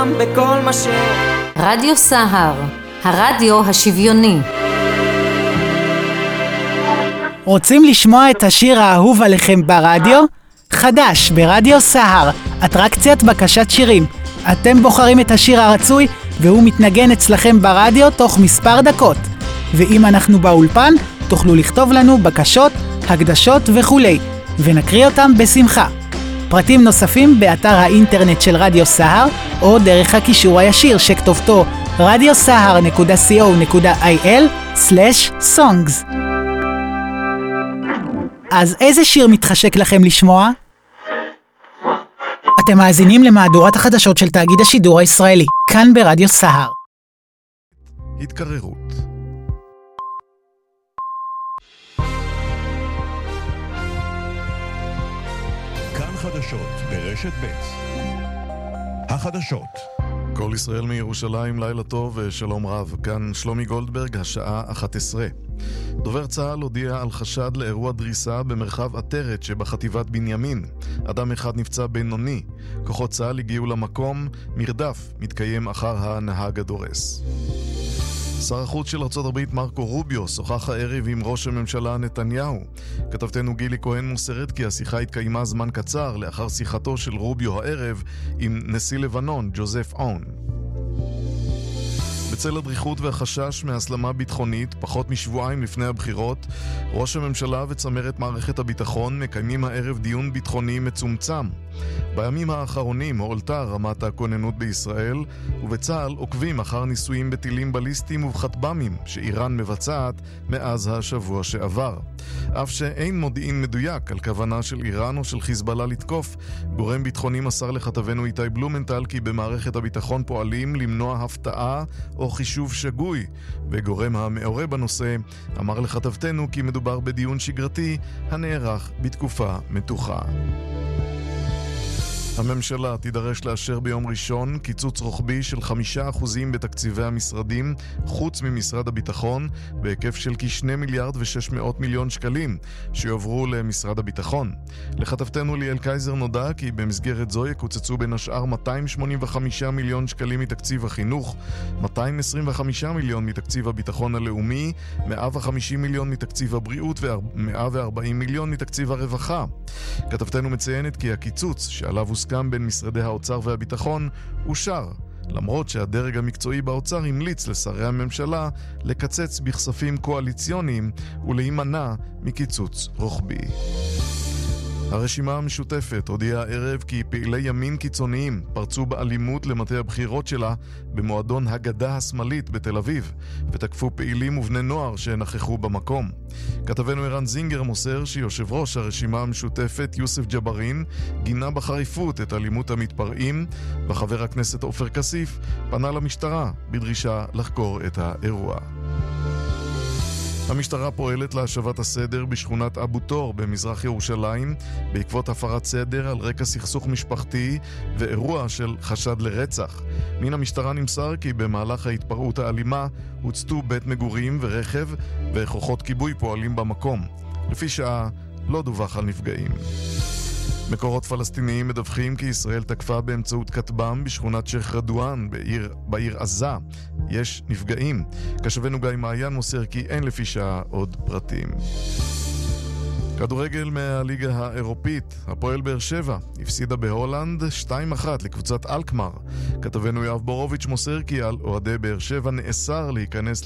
בכל מה ש... רדיו סהר, הרדיו השוויוני. רוצים לשמוע את השיר האהוב עליכם ברדיו? חדש ברדיו סהר, אטרקציית בקשת שירים. אתם בוחרים את השיר הרצוי והוא מתנגן אצלכם ברדיו תוך מספר דקות. ואם אנחנו באולפן, תוכלו לכתוב לנו בקשות, הקדשות וכולי, ונקריא אותם בשמחה. פרטים נוספים באתר האינטרנט של רדיו סהר, או דרך הקישור הישיר שכתובתו radiosahar.co.il/songs. אז איזה שיר מתחשק לכם לשמוע? אתם מאזינים למהדורת החדשות של תאגיד השידור הישראלי, כאן ברדיו סהר. התקררות. כאן חדשות ברשת ב'. החדשות. כל ישראל מירושלים, לילה טוב ושלום רב. כאן שלומי גולדברג, השעה 11. דובר צה"ל הודיע על חשד לאירוע דריסה במרחב עטרת שבחטיבת בנימין. אדם אחד נפצע בינוני. כוחות צה"ל הגיעו למקום, מרדף מתקיים אחר הנהג הדורס. שר החוץ של ארצות הברית מרקו רוביו שוחח הערב עם ראש הממשלה נתניהו. כתבתנו גילי כהן מוסרת כי השיחה התקיימה זמן קצר לאחר שיחתו של רוביו הערב עם נשיא לבנון ג'וזף און. בצל הדריכות והחשש מהסלמה ביטחונית, פחות משבועיים לפני הבחירות, ראש הממשלה וצמרת מערכת הביטחון מקיימים הערב דיון ביטחוני מצומצם. בימים האחרונים הועלתה רמת הכוננות בישראל, ובצה"ל עוקבים אחר ניסויים בטילים בליסטיים ובחטב"מים שאיראן מבצעת מאז השבוע שעבר. אף שאין מודיעין מדויק על כוונה של איראן או של חיזבאללה לתקוף, גורם ביטחוני מסר לכתבנו איתי בלומנטל כי במערכת הביטחון פועלים למנוע הפתעה או חישוב שגוי, וגורם המעורה בנושא אמר לכתבתנו כי מדובר בדיון שגרתי הנערך בתקופה מתוחה. הממשלה תידרש לאשר ביום ראשון קיצוץ רוחבי של 5% בתקציבי המשרדים, חוץ ממשרד הביטחון, בהיקף של כ2 מיליארד ו600 מיליון שקלים, שיועברו למשרד הביטחון. לכתבתנו ליאל קייזר נודע כי במסגרת זו יקוצצו בין השאר 285 מיליון שקלים מתקציב החינוך, 225 מיליון מתקציב הביטחון הלאומי, 150 מיליון מתקציב הבריאות ו140 מיליון מתקציב הרווחה. כתבתנו מציינת כי הקיצוץ שעליו הוסכם בין משרדי האוצר והביטחון אושר, למרות שהדרג המקצועי באוצר המליץ לשרי הממשלה לקצץ בכספים קואליציוניים ולהימנע מקיצוץ רוחבי. הרשימה המשותפת הודיעה הערב כי פעילי ימין קיצוניים פרצו באלימות למטה הבחירות שלה במועדון הגדה השמאלית בתל אביב, ותקפו פעילים ובני נוער שנכחו במקום. כתבנו ערן זינגר מוסר שיושב ראש הרשימה המשותפת יוסף ג'בארין גינה בחריפות את אלימות המתפרעים, וחבר הכנסת עופר כסיף פנה למשטרה בדרישה לחקור את האירוע. המשטרה פועלת להשבת הסדר בשכונת אבו תור במזרח ירושלים בעקבות הפרת סדר על רקע סכסוך משפחתי ואירוע של חשד לרצח. מן המשטרה נמסר כי במהלך ההתפרעות האלימה הוצתו בית מגורים ורכב וכוחות כיבוי פועלים במקום. לפי שעה לא דווח על נפגעים. מקורות פלסטיניים מדווחים כי ישראל תקפה באמצעות כטב"ם בשכונת שייח' רדואן בעיר עזה. יש נפגעים. כתבנו גיא מעיין מוסר כי אין לפי שעה עוד פרטים. כדורגל מהליגה האירופית, הפועל באר שבע הפסידה בהולנד 2-1 לקבוצת אלקמר. כתבנו יואב בורוביץ' מוסר כי על אוהדי באר שבע נאסר להיכנס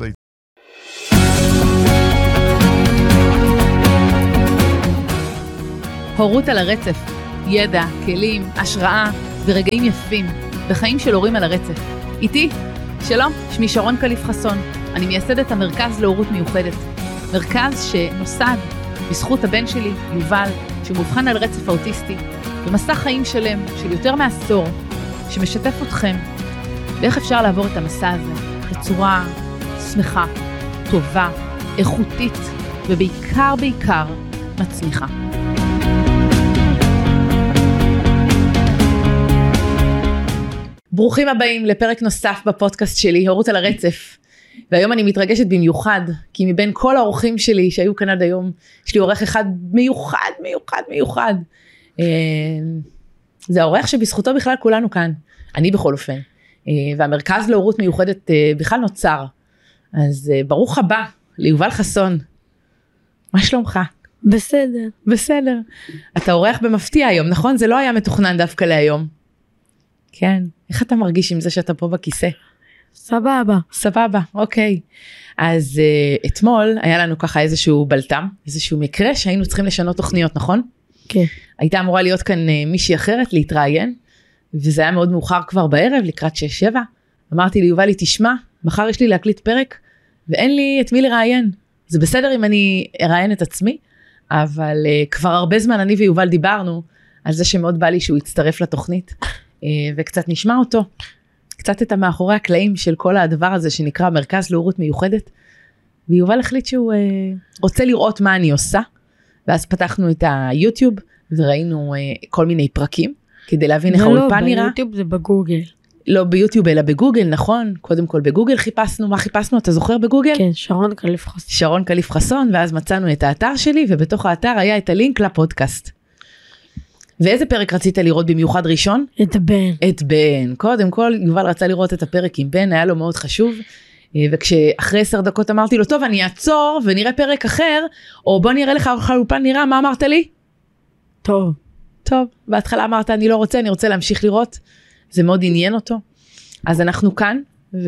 הורות על הרצף, ידע, כלים, השראה ורגעים יפים בחיים של הורים על הרצף. איתי, שלום, שמי שרון קליף חסון, אני מייסדת המרכז להורות מיוחדת. מרכז שנוסד בזכות הבן שלי, יובל, שמובחן על רצף האוטיסטי, במסע חיים שלם של יותר מעשור, שמשתף אתכם באיך אפשר לעבור את המסע הזה בצורה שמחה, טובה, איכותית ובעיקר מצמיחה. ברוכים הבאים לפרק נוסף בפודקאסט שלי, הורות על הרצף. והיום אני מתרגשת במיוחד, כי מבין כל האורחים שלי שהיו כאן עד היום, יש לי אורח אחד מיוחד. זה האורח שבזכותו בכלל כולנו כאן. אני בכל אופן. והמרכז להורות מיוחדת בכלל נוצר. אז ברוך הבא ליובל חסון. מה שלומך? בסדר. בסדר. אתה אורח במפתיע היום, נכון? זה לא היה מתוכנן דווקא להיום. כן. איך אתה מרגיש עם זה שאתה פה בכיסא? סבבה. סבבה, אוקיי. אז אתמול היה לנו ככה איזשהו בלטם, איזשהו מקרה שהיינו צריכים לשנות תוכניות, נכון? כן. הייתה אמורה להיות כאן מישהי אחרת להתראיין, וזה היה מאוד מאוחר כבר בערב, לקראת 6-7. אמרתי לי, יובלי, תשמע, מחר יש לי להקליט פרק, ואין לי את מי לראיין. זה בסדר אם אני אראיין את עצמי, אבל כבר הרבה זמן אני ויובל דיברנו, על זה שמאוד בא לי שהוא יצטרף לתוכנית, וקצת נשמע אותו, קצת את המאחורי הקלעים של כל הדבר הזה, שנקרא מרכז להורות מיוחדת, ויובל החליט שהוא רוצה לראות מה אני עושה, ואז פתחנו את היוטיוב, וראינו כל מיני פרקים, כדי להבין איך האולפן נראה. לא, ביוטיוב זה בגוגל. לא ביוטיוב, אלא בגוגל, נכון? קודם כל בגוגל חיפשנו, מה חיפשנו? אתה זוכר בגוגל? כן, שרון קליף חסון. שרון קליף חסון, ואז מצאנו את האתר שלי, ובתוך האתר היה את הלינק לפודקאסט. ואיזה פרק רצית לראות במיוחד ראשון? את בן. את בן. קודם כל, יובל רצה לראות את הפרק עם בן, היה לו מאוד חשוב, וכשאחרי 10 דקות אמרתי לו, טוב, אני אעצור ונראה פרק אחר, או בוא נראה לך איך האולפן נראה, מה אמרת לי? טוב. טוב, בהתחלה אמרת, אני לא רוצה, אני רוצה להמשיך לראות, זה מאוד עניין אותו. אז אנחנו כאן,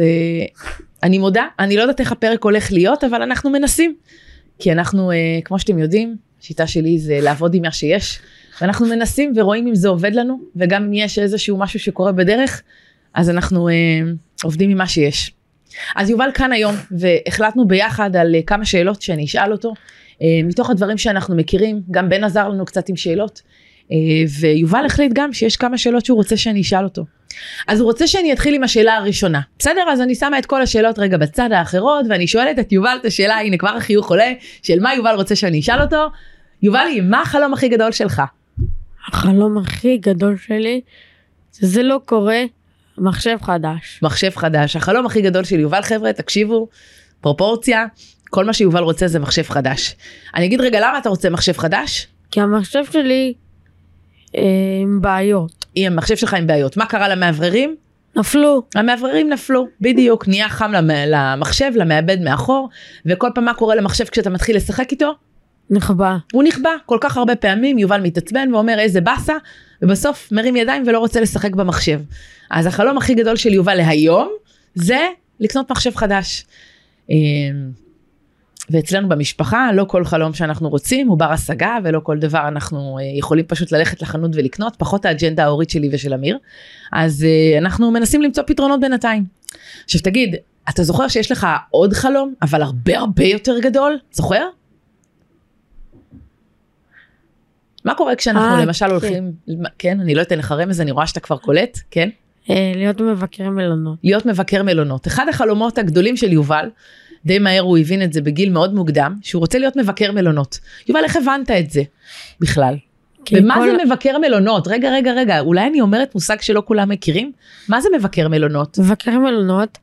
ואני מודה, אני לא יודעת איך הפרק הולך להיות, אבל אנחנו מנסים, כי אנחנו, כמו שאתם יודעים, השיטה שלי זה לעבוד עם מה שיש, ואנחנו מנסים ורואים אם זה עובד לנו, וגם אם יש איזשהו משהו שקורה בדרך, אז אנחנו עובדים עם מה שיש. אז יובל כאן היום, והחלטנו ביחד על כמה שאלות שאני אשאל אותו, מתוך הדברים שאנחנו מכירים, גם בן עזר לנו קצת עם שאלות, ויובל החליט גם שיש כמה שאלות שהוא רוצה שאני אשאל אותו. אז הוא רוצה שאני אתחיל עם השאלה הראשונה. בסדר? אז אני שמה את כל השאלות רגע בצד האחרות, ואני שואלת את יובל את השאלה, הנה כבר החיוך עולה, של מה יובל רוצה שאני אשאל אותו. יובלי, מה החלום הכי גדול שלך? החלום הכי גדול שלי, שזה לא קורה, מחשב חדש. מחשב חדש. החלום הכי גדול של יובל, חבר'ה, תקשיבו, פרופורציה, כל מה שיובל רוצה זה מחשב חדש. אני אגיד רגע, למה אתה רוצה מחשב חדש? כי המחשב שלי עם בעיות. המחשב שלך עם בעיות. מה קרה למעבררים? נפלו. המעבררים נפלו, בדיוק, נהיה חם למחשב, למעבד מאחור, וכל פעם מה קורה למחשב כשאתה מתחיל לשחק איתו? נכבה. הוא נכבה, כל כך הרבה פעמים, יובל מתעצבן ואומר איזה בסה, ובסוף מרים ידיים ולא רוצה לשחק במחשב. אז החלום הכי גדול של יובל להיום, זה לקנות מחשב חדש. ואצלנו במשפחה, לא כל חלום שאנחנו רוצים הוא בר השגה, ולא כל דבר אנחנו יכולים פשוט ללכת לחנות ולקנות, פחות האג'נדה ההורית שלי ושל אמיר. אז אנחנו מנסים למצוא פתרונות בינתיים. עכשיו תגיד, אתה זוכר שיש לך עוד חלום, אבל הרבה הרבה יותר גדול? זוכר? מה קורה כשאנחנו למשל הולכים, כן, אני לא אתן לך רמז, אני רואה שאתה כבר קולט, כן? להיות מבקר מלונות. להיות מבקר מלונות. אחד החלומות הגדולים של יובל, די מהר הוא הבין את זה בגיל מאוד מוקדם, שהוא רוצה להיות מבקר מלונות. יובל, איך הבנת את זה בכלל? ומה זה מבקר מלונות? רגע, אולי אני אומרת מושג שלא כולם מכירים? מה זה מבקר מלונות? מבקר מלונות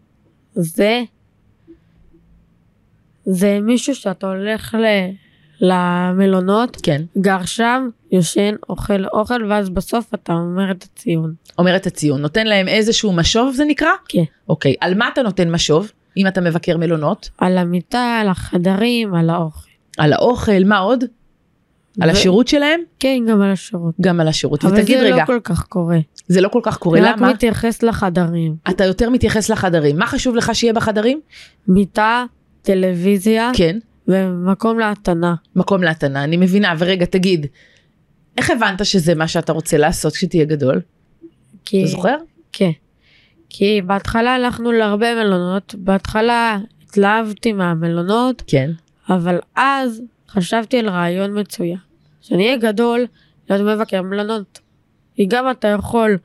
זה מישהו שאתה הולך למלונות, כן. גר שם, יושן, אוכל, ואז בסוף אתה אומר את הציון. אומר את הציון, נותן להם איזשהו משוב זה נקרא? כן. אוקיי, על מה אתה נותן משוב, אם אתה מבקר מלונות? על המיטה, על החדרים, על האוכל. על האוכל, מה עוד? על השירות שלהם? כן, גם על השירות. גם על השירות, אבל ותגיד זה רגע. לא כל כך קורה. זה לא כל כך קורה, למה? רק מתייחס לחדרים. אתה יותר מתייחס לחדרים, מה חשוב לך שיהיה בחדרים? מיטה, טלוויזיה. כן. ומקום להתנה. מקום להתנה, אני מבינה, ורגע תגיד, איך הבנת שזה מה שאתה רוצה לעשות כשתהיה גדול? אתה זוכר? כן. כי בהתחלה הלכנו להרבה מלונות, בהתחלה התלהבתי מהמלונות, כן. אבל אז חשבתי על רעיון מצוין. שאני אהיה גדול, להיות מבקר מלונות. כי גם אתה יכול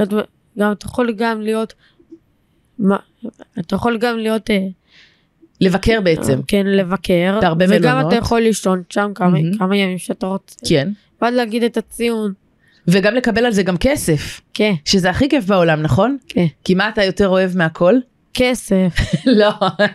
להיות, לבקר בעצם. כן, לבקר. בהרבה מלונות. וגם אתה יכול לישון שם כמה ימים שאתה רוצה. כן. ועד להגיד את הציון. וגם לקבל על זה גם כסף. כן. שזה הכי כיף בעולם, נכון? כן. כי מה אתה יותר אוהב מהכל? כסף. לא,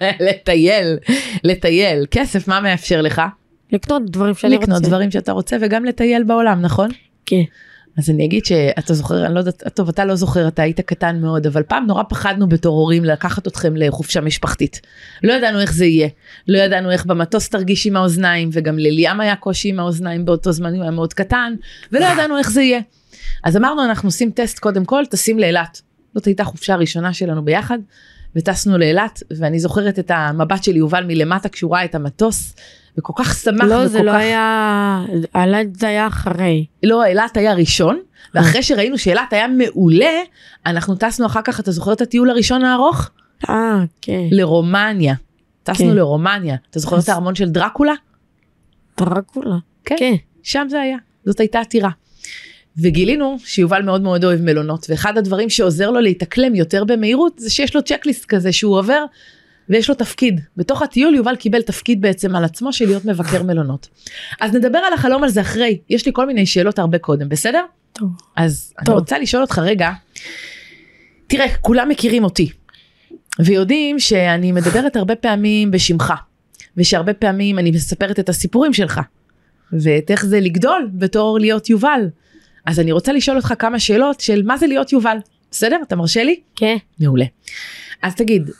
לטייל. כסף, מה מאפשר לך? לקנות דברים שאני רוצה. לקנות דברים שאתה רוצה וגם לטייל בעולם, נכון? כן. אז אני אגיד שאתה זוכר, אני לא יודעת, טוב, אתה לא זוכר, אתה היית קטן מאוד, אבל פעם נורא פחדנו בתור הורים לקחת אתכם לחופשה משפחתית. לא ידענו איך זה יהיה, לא ידענו איך במטוס תרגיש עם האוזניים, וגם לליאם היה קושי עם האוזניים באותו זמן, הוא היה מאוד קטן, ולא ידענו איך זה יהיה. אז אמרנו, אנחנו עושים טסט קודם כל, טסים לאילת. זאת הייתה חופשה הראשונה שלנו ביחד, וטסנו לאילת, ואני זוכרת את המבט של יובל מלמטה, כשהוא ראה את המטוס, וכל כך שמח. לא, זה לא היה, אילת זה היה אחרי. לא, אילת היה ראשון, ואחרי שראינו שאילת היה מעולה, אנחנו טסנו אחר כך, אתה זוכר את הטיול הראשון הארוך? כן. לרומניה. טסנו לרומניה. אתה זוכר את הארמון של דרקולה? דרקולה? כן. שם זה היה. זאת הייתה עתירה. וגילינו שיובל מאוד מאוד אוהב מלונות, ואחד הדברים שעוזר לו להתאקלם יותר במהירות, זה שיש לו צ'קליסט כזה שהוא עובר, ויש לו תפקיד. בתוך הטיול יובל קיבל תפקיד בעצם על עצמו של להיות מבקר מלונות. אז נדבר על החלום על זה אחרי. יש לי כל מיני שאלות הרבה קודם, בסדר? טוב. אז אני רוצה לשאול אותך רגע, תראה, כולם מכירים אותי, ויודעים שאני מדברת הרבה פעמים בשמך, ושהרבה פעמים אני מספרת את הסיפורים שלך, ואת איך זה לגדול בתור להיות יובל. אז אני רוצה לשאול אותך כמה שאלות של מה זה להיות יובל. בסדר? אתה מרשה לי? כן. מעולה. אז תגיד,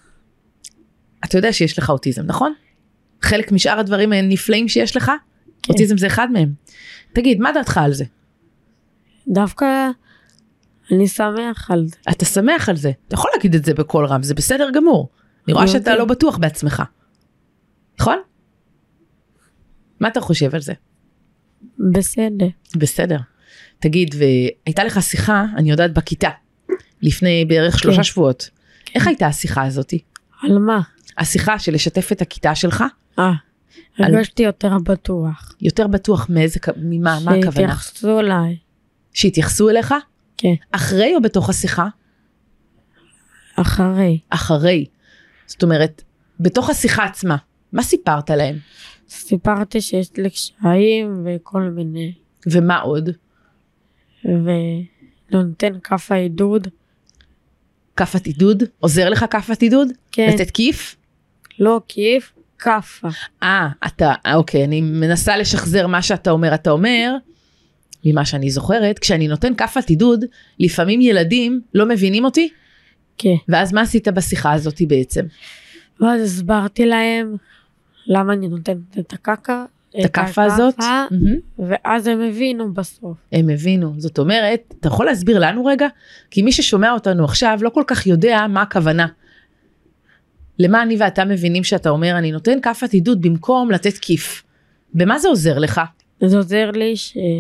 אתה יודע שיש לך אוטיזם, נכון? חלק משאר הדברים הנפלאים שיש לך? כן. אוטיזם זה אחד מהם. תגיד, מה דעתך על זה? דווקא אני שמח על זה. אתה שמח על זה. אתה יכול להגיד את זה בכל רם, זה בסדר גמור. אני רואה שאתה לא בטוח בעצמך. נכון? מה אתה חושב על זה? בסדר. בסדר. תגיד, והייתה לך שיחה, אני יודעת, בכיתה, לפני בערך 3 שבועות. איך הייתה השיחה הזאת? על מה? השיחה של לשתף את הכיתה שלך? הרגשתי יותר בטוח. יותר בטוח מאיזה, ממה, מה הכוונה? שהתייחסו אליי. שהתייחסו אליך? כן. אחרי או בתוך השיחה? אחרי. אחרי. זאת אומרת, בתוך השיחה עצמה, מה סיפרת להם? סיפרתי שיש לי קשיים וכל מיני. ומה עוד? ונותן כף העידוד. כף עידוד? עוזר לך כף עידוד? כן. לתת כיף? לא כיף, כפה. אוקיי, אני מנסה לשחזר מה שאתה אומר. אתה אומר, ממה שאני זוכרת, כשאני נותן כף עידוד, לפעמים ילדים לא מבינים אותי? כן. ואז מה עשית בשיחה הזאת בעצם? ואז הסברתי להם למה אני נותנת את הקקה. את הכפה הזאת? ואז הם הבינו בסוף. הם הבינו. זאת אומרת, אתה יכול להסביר לנו רגע? כי מי ששומע אותנו עכשיו לא כל כך יודע מה הכוונה. למה אני ואתה מבינים שאתה אומר, אני נותן כף עידוד במקום לתת כיף. במה זה עוזר לך? זה עוזר לי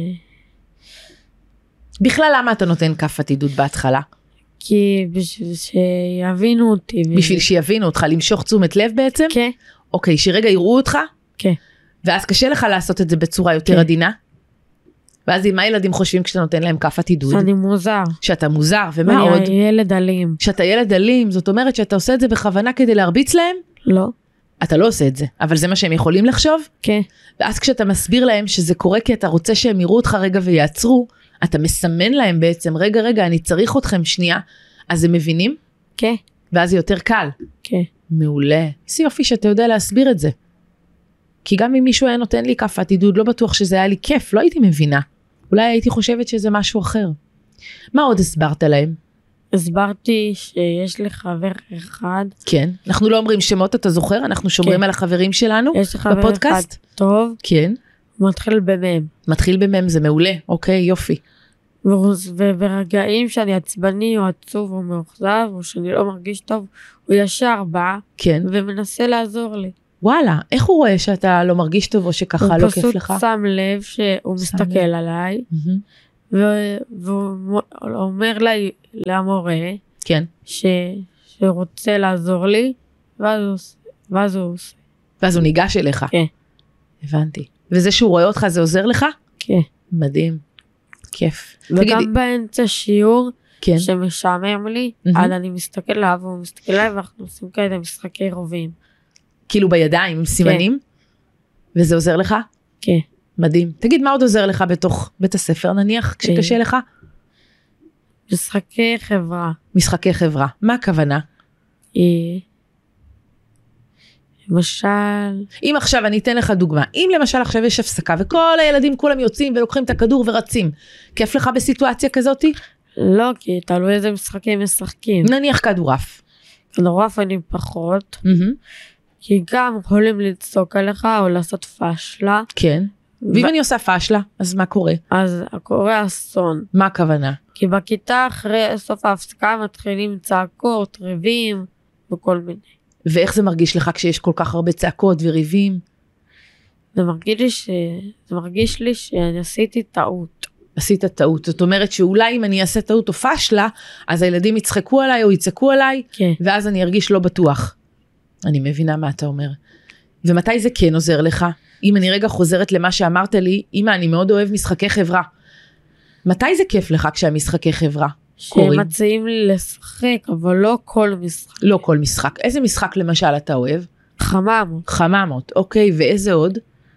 בכלל למה אתה נותן כף עידוד בהתחלה? כי בשביל שיבינו אותי. בשביל שיבינו אותך, למשוך תשומת לב בעצם? כן. אוקיי, שרגע יראו אותך? כן. ואז קשה לך לעשות את זה בצורה יותר עדינה? ואז מה ילדים חושבים כשאתה נותן להם כף עידוד? שאני מוזר. שאתה מוזר, ומה עוד? אני ילד אלים. שאתה ילד אלים, זאת אומרת שאתה עושה את זה בכוונה כדי להרביץ להם? לא. אתה לא עושה את זה, אבל זה מה שהם יכולים לחשוב? כן. ואז כשאתה מסביר להם שזה קורה כי אתה רוצה שהם יראו אותך רגע ויעצרו, אתה מסמן להם בעצם, רגע, אני צריך אתכם שנייה, אז הם מבינים? כן. ואז זה יותר קל. כן. מעולה. זה יופי שאתה יודע להסביר את זה. כי גם אם מישהו היה נותן לי כף עידוד, לא בטוח שזה היה לי כיף, לא הייתי מבינה. אולי הייתי חושבת שזה משהו אחר. מה עוד הסברת להם? הסברתי שיש לי חבר אחד. כן. אנחנו לא אומרים שמות, אתה זוכר? אנחנו שומרים על החברים שלנו בפודקאסט. יש לי חבר אחד טוב. כן. הוא מתחיל במם. מתחיל במם, זה מעולה. אוקיי, יופי. וברגעים שאני עצבני או עצוב או מאוכזב או שאני לא מרגיש טוב, הוא ישר בא. כן. ומנסה לעזור לי. וואלה, איך הוא רואה שאתה לא מרגיש טוב או שככה לא כיף לך? הוא פשוט שם לב שהוא מסתכל עליי, והוא אומר למורה, כן. שרוצה לעזור לי, ואז הוא עושה. ואז הוא ניגש אליך? כן. הבנתי. וזה שהוא רואה אותך זה עוזר לך? כן. מדהים. כיף. וגם באמצע שיעור, כן. שמשעמם לי, אז אני מסתכל עליו, והוא מסתכל עליי, ואנחנו עושים כאלה משחקי רובים. כאילו בידיים, עם סימנים? כן. וזה עוזר לך? כן. מדהים. תגיד, מה עוד עוזר לך בתוך בית הספר, נניח, כשקשה לך? משחקי חברה. משחקי חברה. מה הכוונה? למשל, אם עכשיו אני אתן לך דוגמה, אם למשל עכשיו יש הפסקה וכל הילדים כולם יוצאים ולוקחים את הכדור ורצים, כיף לך בסיטואציה כזאת? לא, כי תלוי איזה משחקים משחקים. נניח כדורעף. כדורעף אני פחות, כי גם יכולים לצעוק עליך או לעשות פשלה. כן. ואם אני עושה פשלה, אז מה קורה? אז קורה אסון. מה הכוונה? כי בכיתה אחרי סוף ההפסקה מתחילים צעקות, ריבים וכל מיני. ואיך זה מרגיש לך כשיש כל כך הרבה צעקות וריבים? זה מרגיש לי שאני עשיתי טעות. עשית טעות. זאת אומרת שאולי אם אני אעשה טעות או פשלה, אז הילדים יצחקו עליי או יצעקו עליי, כן. ואז אני ארגיש לא בטוח. אני מבינה מה אתה אומר. ומתי זה כן עוזר לך? אם אני רגע חוזרת למה שאמרת לי, אמא, אני מאוד אוהב משחקי חברה. מתי זה כיף לך כשהמשחקי חברה קורים? שמציעים לי לשחק, אבל לא כל משחק. לא כל משחק. איזה משחק למשל אתה אוהב? חממות. חממות, אוקיי, ואיזה עוד?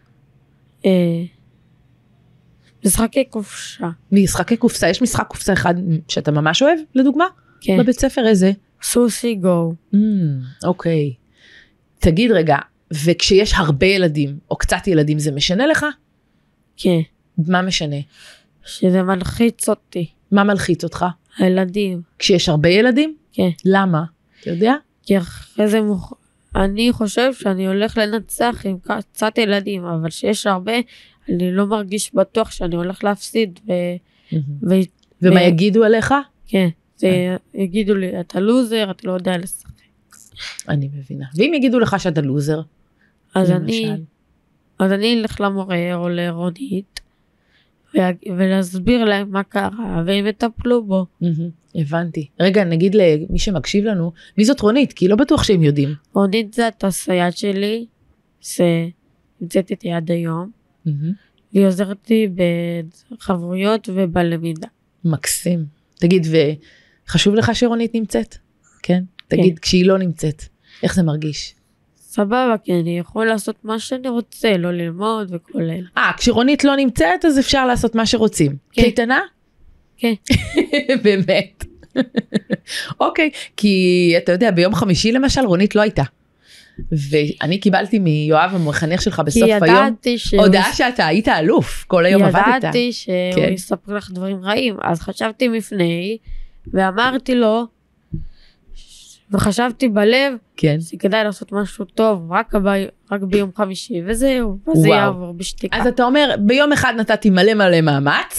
משחקי קופשה. משחקי קופסה, יש משחק קופסה אחד שאתה ממש אוהב, לדוגמה? כן. בבית ספר איזה? סוסי גו. אוקיי. תגיד רגע, וכשיש הרבה ילדים, או קצת ילדים, זה משנה לך? כן. מה משנה? שזה מלחיץ אותי. מה מלחיץ אותך? הילדים. כשיש הרבה ילדים? כן. למה? אתה יודע? כי אחרי זה אני חושב שאני הולך לנצח עם קצת ילדים, אבל שיש הרבה, אני לא מרגיש בטוח שאני הולך להפסיד. ומה יגידו עליך? כן. יגידו לי, אתה לוזר, אתה לא יודע לשחק. אני מבינה. ואם יגידו לך שאתה לוזר? אז אני אלך למורה או לרונית, ולהסביר להם מה קרה, והם יטפלו בו. הבנתי. רגע, נגיד למי שמקשיב לנו, מי זאת רונית? כי לא בטוח שהם יודעים. רונית זה הסייעת שלי, שנמצאת איתי עד היום, והיא עוזרת לי בחברויות ובלמידה. מקסים. תגיד, וחשוב לך שרונית נמצאת? כן? תגיד, כשהיא לא נמצאת, איך זה מרגיש? סבבה, כי אני יכול לעשות מה שאני רוצה, לא ללמוד וכל אלה. כשרונית לא נמצאת, אז אפשר לעשות מה שרוצים. כן. קייטנה? כן. באמת. אוקיי, כי אתה יודע, ביום חמישי למשל, רונית לא הייתה. ואני קיבלתי מיואב המחנך שלך בסוף היום, הודעה שאתה היית אלוף, כל היום עבדת. ידעתי שהוא יספר לך דברים רעים, אז חשבתי מפני, ואמרתי לו, וחשבתי בלב, שכדאי לעשות משהו טוב, רק ביום חמישי, וזהו, וזה יעבור בשתיקה. אז אתה אומר, ביום אחד נתתי מלא מלא מאמץ,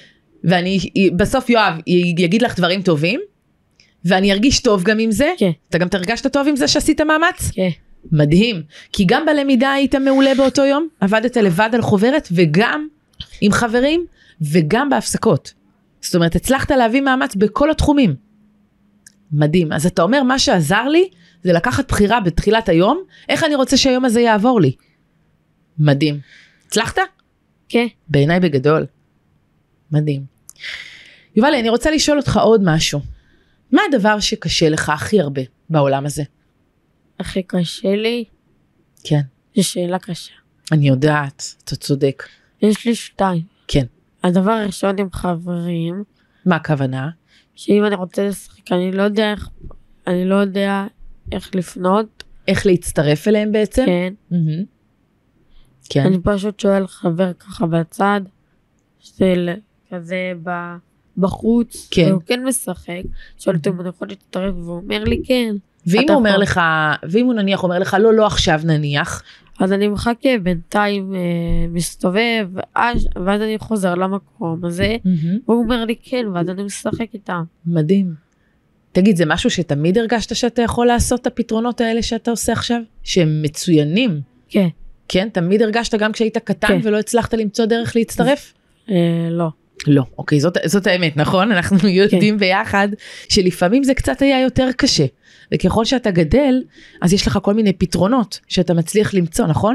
ובסוף יואב יגיד לך דברים טובים, ואני ארגיש טוב גם עם זה, אתה גם תרגשת טוב עם זה שעשית מאמץ? כן. מדהים, כי גם בלמידה היית מעולה באותו יום, עבדת לבד על חוברת, וגם עם חברים, וגם בהפסקות. זאת אומרת, הצלחת להביא מאמץ בכל התחומים. מדהים. אז אתה אומר, מה שעזר לי, זה לקחת בחירה בתחילת היום, איך אני רוצה שהיום הזה יעבור לי. מדהים. הצלחת? כן. בעיניי בגדול. מדהים. יובלי, אני רוצה לשאול אותך עוד משהו. מה הדבר שקשה לך הכי הרבה בעולם הזה? הכי קשה לי? כן. זו שאלה קשה. אני יודעת, אתה צודק. יש לי 2. כן. הדבר הראשון עם חברים. מה הכוונה? שאם אני רוצה לשחק, אני לא יודע איך לפנות. איך להצטרף אליהם בעצם? כן. כן. אני פשוט שואל חבר ככה בצד, של כזה בחוץ, כן. והוא כן משחק, שואל אותו אם אני יכול להצטרף, והוא אומר לי כן. ואם הוא אומר לך, ואם הוא נניח אומר לך, לא עכשיו נניח, אז אני מחכה בינתיים מסתובב, ואז אני חוזר למקום הזה, והוא אומר לי כן, ואז אני משחק איתם. מדהים. תגיד, זה משהו שתמיד הרגשת שאתה יכול לעשות את הפתרונות האלה שאתה עושה עכשיו? שהם מצוינים? כן. כן? תמיד הרגשת גם כשהיית קטן ולא הצלחת למצוא דרך להצטרף? לא. לא, אוקיי, זאת האמת, נכון? אנחנו יודעים ביחד שלפעמים זה קצת היה יותר קשה. וככל שאתה גדל, אז יש לך כל מיני פתרונות שאתה מצליח למצוא, נכון?